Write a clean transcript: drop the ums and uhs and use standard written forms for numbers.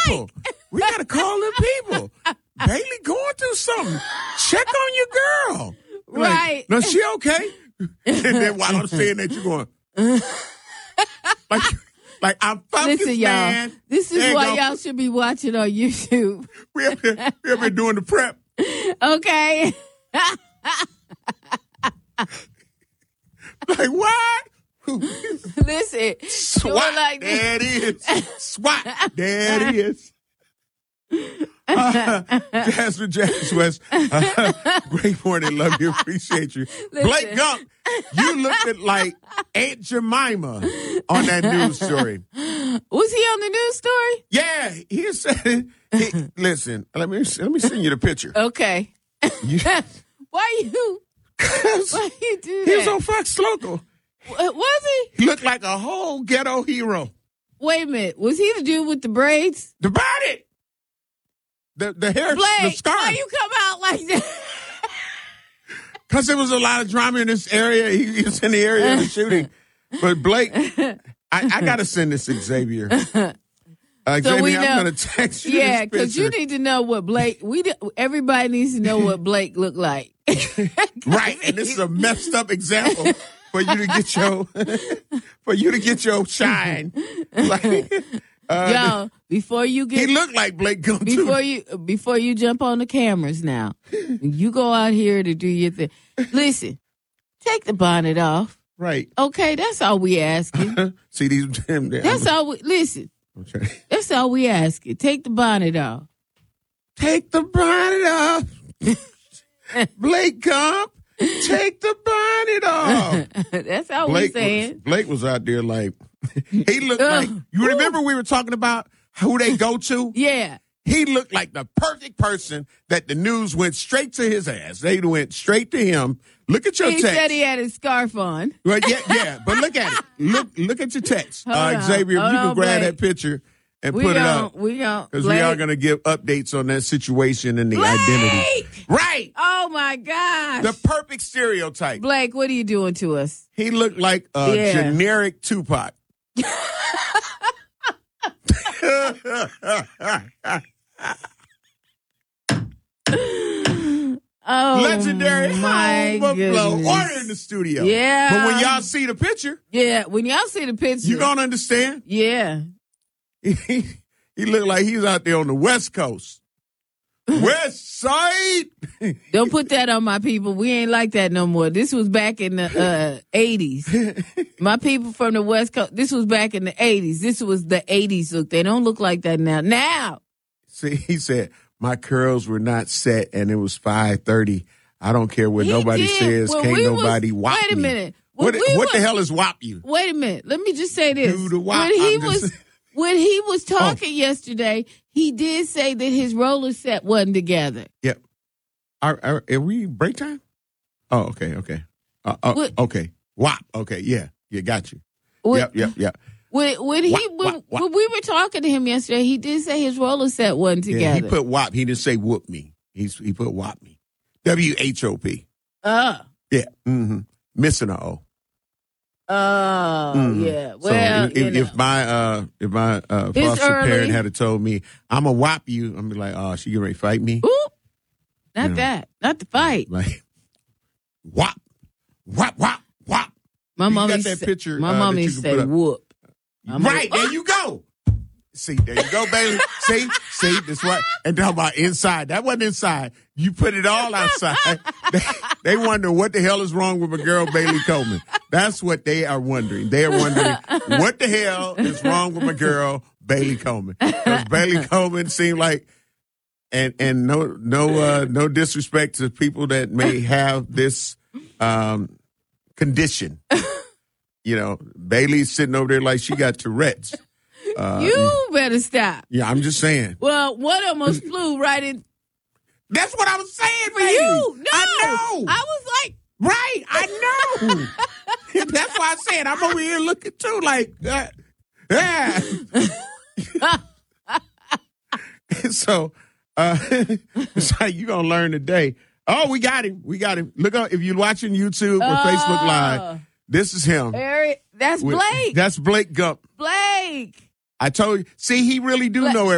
people. We got to call them people. Bailey going through something. Check on your girl. Right. No, she okay? And then while I'm saying that, you're going, like I'm focused, listen, y'all. man. This is why y'all should be watching on YouTube. We have been doing the prep. Okay. Like, what? Listen. SWAT. Like There it is. SWAT. There it is. Jasmine Jazz West. Great morning. Love you. Appreciate you. Listen. Blake Gump, you looked like Aunt Jemima on that news story. Was he on the news story? Yeah, he said it. Listen, let me send you the picture. Okay. Why you do that? He was on Fox Local. Was he? He looked like a whole ghetto hero. Wait a minute. Was he the dude with the braids? The body. The hair, Blake, the scarf. why you come out like that? Because there was a lot of drama in this area. He was in the area of the shooting. But Blake, I got to send this to Xavier. Xavier, I'm going to text you. Yeah, because you need to know what Blake. Everybody needs to know what Blake looked like. Right, and this is a messed up example for you to get your shine. Like, yo, before you get, he looked like Blake Gump before you jump on the cameras now. You go out here to do your thing. Listen, take the bonnet off. Right. Okay, that's all we asking. See these? That's all we listen. Okay. That's all we asking. Take the bonnet off. Take the bonnet off. Blake Gump, take the bonnet off. That's all we saying. Blake was out there like, he looked like, you remember we were talking about who they go to? Yeah. He looked like the perfect person that the news went straight to his ass. They went straight to him. Look at your text. He said he had his scarf on. Well, yeah, but look at it. Look at your text. Hold Xavier, if on, you can grab Blake. that picture and put it up. Because we are going to give updates on that situation and the identity. Right. Oh, my gosh. The perfect stereotype. Blake, what are you doing to us? He looked like a generic Tupac. Oh, legendary my Home of Blow. goodness. Order in the studio. Yeah. But when y'all see the picture. Yeah, when y'all see the picture. You gonna understand. Yeah. He looked like he's out there on the West Coast. West Side. Don't put that on my people. We ain't like that no more. This was back in the 80s. My people from the West Coast, this was back in the 80s. This was the 80s look. They don't look like that now. Now. See, he said, my curls were not set and it was 5:30. I don't care what nobody says. Can't nobody whop me. Wait a minute. What the hell is whop you? Wait a minute. Let me just say this. Do the whop. When he was talking yesterday, he did say that his roller set wasn't together. Yep. Are we break time? Oh, okay. Okay. WAP. Okay, yeah. Got you. Yep. When we were talking to him yesterday, he did say his roller set wasn't together. Yeah, he put WAP. He didn't say whoop me. He put WAP me. WHOP. Yeah. Mm-hmm. Missing a O. Oh, yeah. Well, so if my foster parent had told me I'm gonna whop you, I'm be like, oh, she getting ready to fight me. Ooh, not that, not the fight. Like whop. My mommy got that picture. My mommy said whoop. Right there you go. See, there you go, baby. See, that's right. And talking about inside. That wasn't inside. You put it all outside. They wonder what the hell is wrong with my girl Bailey Coleman. That's what they are wondering. They are wondering what the hell is wrong with my girl Bailey Coleman. Because Bailey Coleman seemed like, and no disrespect to people that may have this condition. You know, Bailey's sitting over there like she got Tourette's. You better stop. Yeah, I'm just saying. Well, one almost flew right in. That's what I was saying, For baby. you. No. I know. I was like. Right, I know. That's why I said I'm over here looking too like that. Yeah. So, it's like you're going to learn today. Oh, we got him. Look up, if you're watching YouTube or Facebook Live, this is him. That's Blake. That's Blake Gump. Blake. I told you. See, he really do know